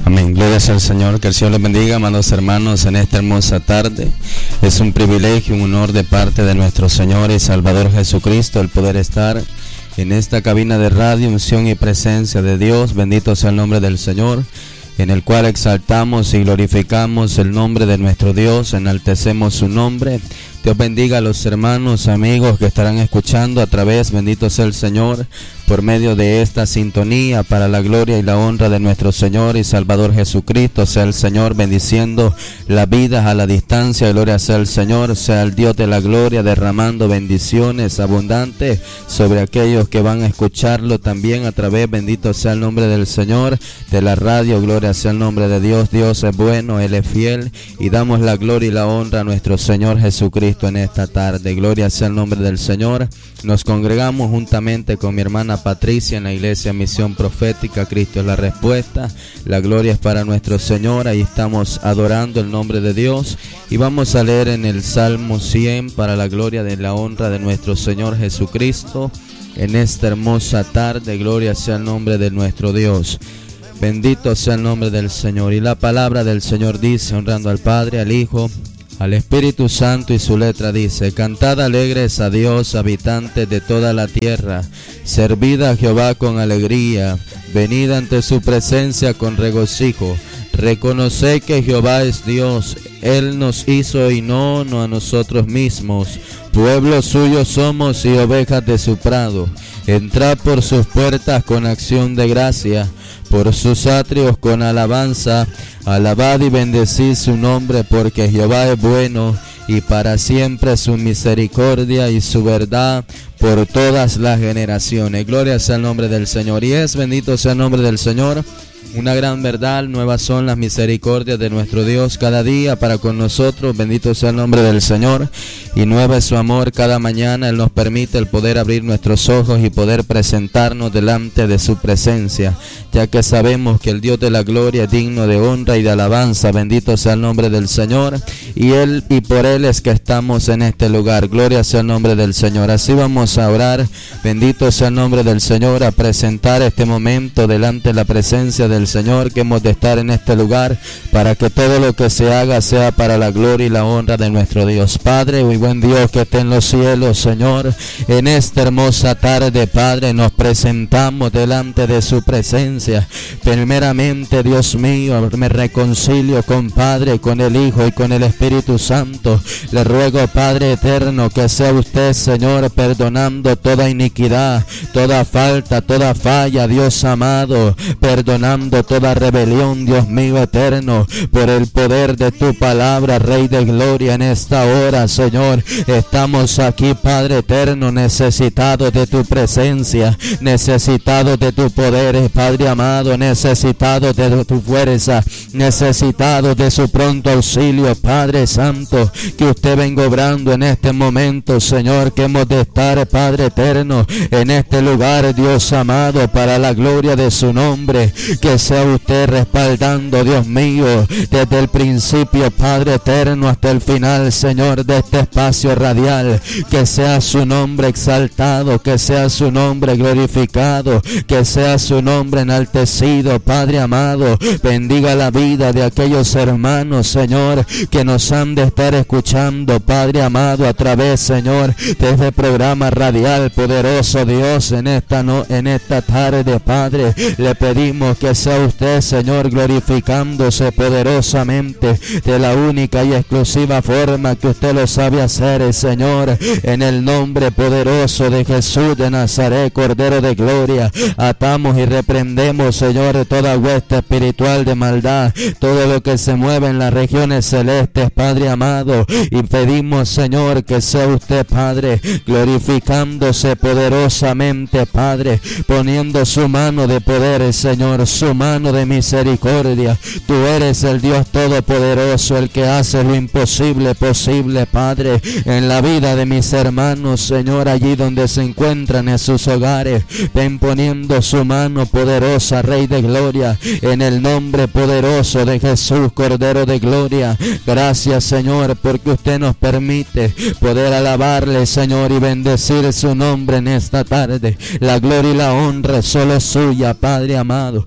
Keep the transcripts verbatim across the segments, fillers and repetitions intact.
Amén. Gloria al Señor. Que el Señor les bendiga, amados hermanos, en esta hermosa tarde. Es un privilegio, un honor de parte de nuestro Señor y Salvador Jesucristo el poder estar en esta cabina de radio, unción y presencia de Dios. Bendito sea el nombre del Señor, en el cual exaltamos y glorificamos el nombre de nuestro Dios, enaltecemos su nombre. Dios bendiga a los hermanos, amigos que estarán escuchando a través, bendito sea el Señor, por medio de esta sintonía, para la gloria y la honra de nuestro Señor y Salvador Jesucristo. Sea el Señor bendiciendo las vidas a la distancia. Gloria sea el Señor, sea el Dios de la gloria derramando bendiciones abundantes sobre aquellos que van a escucharlo también a través, bendito sea el nombre del Señor, de la radio. Gloria sea el nombre de Dios. Dios es bueno, Él es fiel, y damos la gloria y la honra a nuestro Señor Jesucristo en esta tarde. Gloria sea el nombre del Señor. Nos congregamos juntamente con mi hermana Patricia en la iglesia Misión Profética Cristo es la Respuesta. La gloria es para nuestro Señor. Ahí estamos adorando el nombre de Dios y vamos a leer en el Salmo cien para la gloria de la honra de nuestro Señor Jesucristo en esta hermosa tarde. Gloria sea el nombre de nuestro Dios. Bendito sea el nombre del Señor. Y la palabra del Señor dice, honrando al Padre, al Hijo, al Espíritu Santo, y su letra dice: cantad alegres a Dios, habitantes de toda la tierra, servid a Jehová con alegría, venid ante su presencia con regocijo, reconoced que Jehová es Dios, Él nos hizo y no, no a nosotros mismos, pueblo suyo somos y ovejas de su prado. Entrad por sus puertas con acción de gracia, por sus atrios con alabanza. Alabad y bendecid su nombre, porque Jehová es bueno, y para siempre su misericordia y su verdad por todas las generaciones. Gloria sea el nombre del Señor. Y es bendito sea el nombre del Señor. Una gran verdad, nuevas son las misericordias de nuestro Dios cada día para con nosotros. Bendito sea el nombre del Señor. Y nuevo es su amor cada mañana. Él nos permite el poder abrir nuestros ojos y poder presentarnos delante de su presencia, ya que sabemos que el Dios de la gloria es digno de honra y de alabanza. Bendito sea el nombre del Señor. Y Él y por Él es que estamos en este lugar. Gloria sea el nombre del Señor. Así vamos a orar. Bendito sea el nombre del Señor, a presentar este momento delante de la presencia del Señor, que hemos de estar en este lugar para que todo lo que se haga sea para la gloria y la honra de nuestro Dios. Padre, muy buen Dios que esté en los cielos, Señor, en esta hermosa tarde, Padre, nos presentamos delante de su presencia. Primeramente, Dios mío, me reconcilio con Padre, con el Hijo y con el Espíritu Santo. Le ruego, Padre eterno, que sea usted, Señor, perdonando toda iniquidad, toda falta, toda falla, Dios amado, perdonando toda rebelión, Dios mío eterno, por el poder de tu palabra, Rey de gloria. En esta hora, Señor, estamos aquí, Padre eterno, necesitados de tu presencia, necesitados de tu poder, Padre amado, necesitados de tu fuerza, necesitados de su pronto auxilio, Padre santo, que usted venga obrando en este momento, Señor, que hemos de estar, Padre eterno, en este lugar, Dios amado, para la gloria de su nombre. Que sea usted respaldando, Dios mío, desde el principio, Padre eterno, hasta el final, Señor, de este espacio radial. Que sea su nombre exaltado, que sea su nombre glorificado, que sea su nombre enaltecido, Padre amado. Bendiga la vida de aquellos hermanos, Señor, que nos han de estar escuchando, Padre amado, a través, Señor, de este programa radial. Poderoso Dios, en esta no, en esta tarde, Padre, le pedimos que sea usted, Señor, glorificándose poderosamente de la única y exclusiva forma que usted lo sabe hacer, Señor, en el nombre poderoso de Jesús de Nazaret, Cordero de gloria. Atamos y reprendemos, Señor, toda hueste espiritual de maldad, todo lo que se mueve en las regiones celestes, Padre amado, y pedimos, Señor, que sea usted, Padre, glorificándose poderosamente, Padre, poniendo su mano de poder, Señor, su mano de misericordia. Tú eres el Dios todopoderoso, el que hace lo imposible posible, Padre, en la vida de mis hermanos, Señor, allí donde se encuentran en sus hogares. Ven poniendo su mano poderosa, Rey de gloria, en el nombre poderoso de Jesús, Cordero de gloria. Gracias, Señor, porque usted nos permite poder alabarle, Señor, y bendecir su nombre en esta tarde. La gloria y la honra solo es suya, Padre amado. La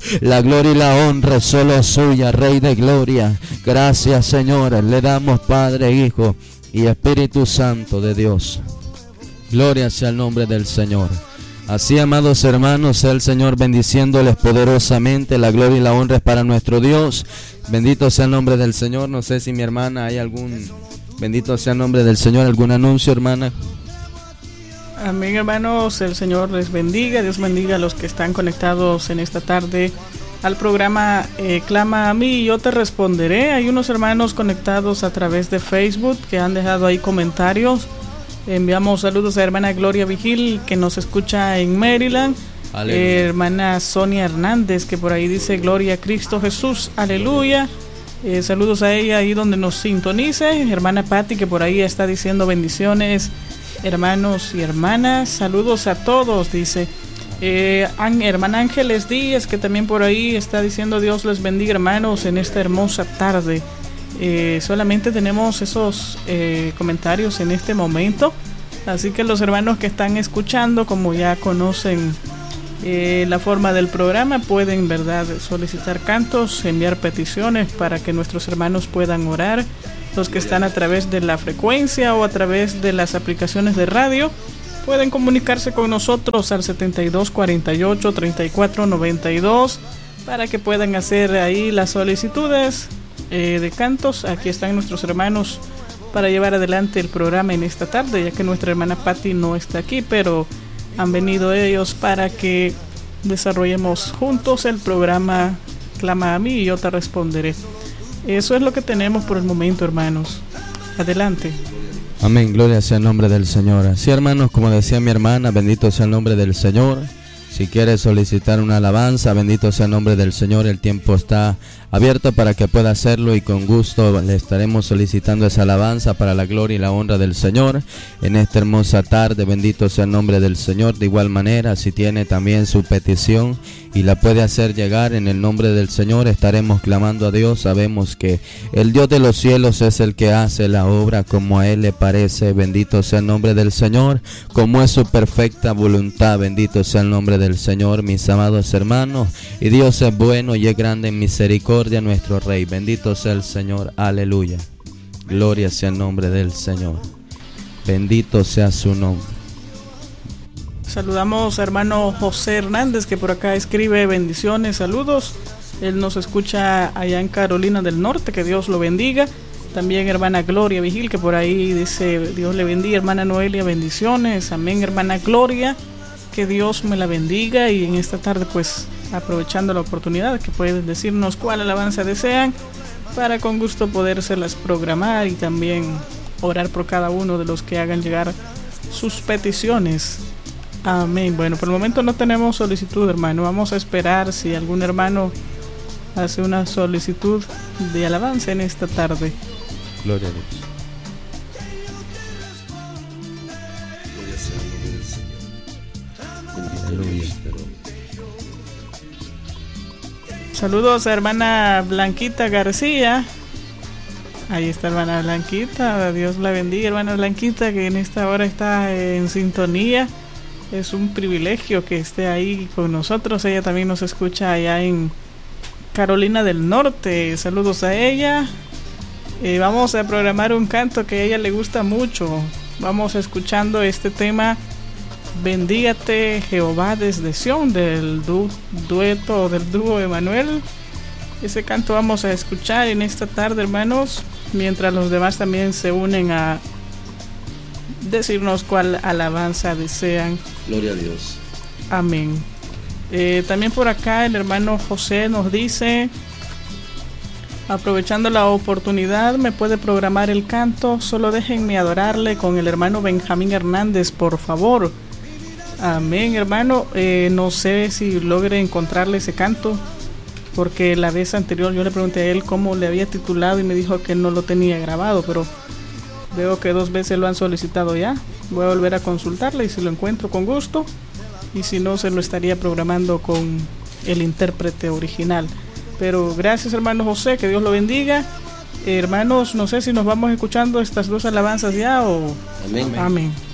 gloria y la honra es solo suya, Rey de gloria. Gracias, Señor, le damos Padre, Hijo y Espíritu Santo de Dios. Gloria sea el nombre del Señor. Así, amados hermanos, sea el Señor bendiciéndoles poderosamente. La gloria y la honra es para nuestro Dios. Bendito sea el nombre del Señor. No sé si mi hermana hay algún... Bendito sea el nombre del Señor. ¿Algún anuncio, hermana? Amén, hermanos. El Señor les bendiga. Dios bendiga a los que están conectados en esta tarde al programa eh, Clama a mí y yo te responderé. Hay unos hermanos conectados a través de Facebook que han dejado ahí comentarios. Enviamos saludos a hermana Gloria Vigil, que nos escucha en Maryland. Eh, hermana Sonia Hernández, que por ahí dice Gloria a Cristo Jesús, aleluya. Eh, saludos a ella ahí donde nos sintonice. Hermana Patti, que por ahí está diciendo bendiciones, hermanos y hermanas. Saludos a todos, dice. Eh, hermana Ángeles Díaz, que también por ahí está diciendo Dios les bendiga, hermanos, en esta hermosa tarde. Eh, solamente tenemos esos eh, comentarios en este momento, así que los hermanos que están escuchando, como ya conocen eh, la forma del programa, pueden, verdad, solicitar cantos, enviar peticiones para que nuestros hermanos puedan orar. Los que están a través de la frecuencia o a través de las aplicaciones de radio pueden comunicarse con nosotros al setenta y dos cuarenta y ocho treinta y cuatro noventa y dos para que puedan hacer ahí las solicitudes Eh, de cantos. Aquí están nuestros hermanos para llevar adelante el programa en esta tarde, ya que nuestra hermana Patti no está aquí, pero han venido ellos para que desarrollemos juntos el programa Clama a mí y yo te responderé. Eso es lo que tenemos por el momento, hermanos. Adelante. Amén, gloria sea el nombre del Señor. Sí, hermanos, como decía mi hermana, bendito sea el nombre del Señor. Si quieres solicitar una alabanza, bendito sea el nombre del Señor. El tiempo está abierto para que pueda hacerlo y con gusto le estaremos solicitando esa alabanza para la gloria y la honra del Señor en esta hermosa tarde. Bendito sea el nombre del Señor. De igual manera, si tiene también su petición y la puede hacer llegar en el nombre del Señor, estaremos clamando a Dios. Sabemos que el Dios de los cielos es el que hace la obra como a Él le parece. Bendito sea el nombre del Señor, como es su perfecta voluntad. Bendito sea el nombre del Señor, mis amados hermanos. Y Dios es bueno y es grande en misericordia, nuestro Rey. Bendito sea el Señor, aleluya. Gloria sea el nombre del Señor. Bendito sea su nombre. Saludamos a hermano José Hernández, que por acá escribe bendiciones, saludos. Él nos escucha allá en Carolina del Norte, que Dios lo bendiga. También hermana Gloria Vigil, que por ahí dice Dios le bendiga. Hermana Noelia, bendiciones. Amén, hermana Gloria, que Dios me la bendiga. Y en esta tarde, pues, aprovechando la oportunidad, que pueden decirnos cuál alabanza desean, para con gusto podérselas programar y también orar por cada uno de los que hagan llegar sus peticiones. Amén. Bueno, por el momento no tenemos solicitud, hermano. Vamos a esperar si algún hermano hace una solicitud de alabanza en esta tarde. Gloria a Dios. Saludos a hermana Blanquita García. Ahí está hermana Blanquita. Dios la bendiga, hermana Blanquita, que en esta hora está en sintonía. Es un privilegio que esté ahí con nosotros. Ella también nos escucha allá en Carolina del Norte. Saludos a ella. Eh, vamos a programar un canto que a ella le gusta mucho. Vamos escuchando este tema, Bendígate Jehová desde Sión, del du- dueto del dúo Emanuel. Ese canto vamos a escuchar en esta tarde, hermanos, mientras los demás también se unen a decirnos cuál alabanza desean. Gloria a Dios. Amén. Eh, también por acá el hermano José nos dice, aprovechando la oportunidad, me puede programar el canto, solo déjenme adorarle con el hermano Benjamín Hernández, por favor. Amén, hermano. Eh, no sé si logre encontrarle ese canto, porque la vez anterior yo le pregunté a él cómo le había titulado y me dijo que no lo tenía grabado, pero veo que dos veces lo han solicitado ya. Voy a volver a consultarle y si lo encuentro con gusto, y si no, se lo estaría programando con el intérprete original. Pero gracias, hermano José, que Dios lo bendiga. Eh, hermanos, no sé si nos vamos escuchando estas dos alabanzas ya o... Amén. Amén.